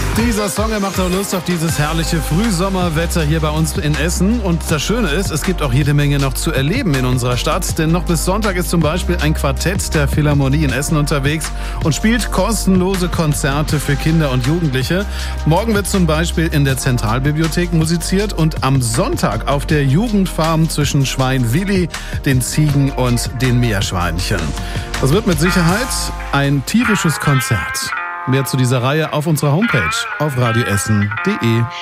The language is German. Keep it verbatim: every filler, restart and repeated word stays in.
Dieser Song, er macht auch Lust auf dieses herrliche Frühsommerwetter hier bei uns in Essen. Und das Schöne ist, es gibt auch jede Menge noch zu erleben in unserer Stadt. Denn noch bis Sonntag ist zum Beispiel ein Quartett der Philharmonie in Essen unterwegs und spielt kostenlose Konzerte für Kinder und Jugendliche. Morgen wird zum Beispiel in der Zentralbibliothek musiziert und am Sonntag auf der Jugendfarm zwischen Schwein Willi, den Ziegen und den Meerschweinchen. Das wird mit Sicherheit ein tierisches Konzert. Mehr zu dieser Reihe auf unserer Homepage auf radioessen punkt de.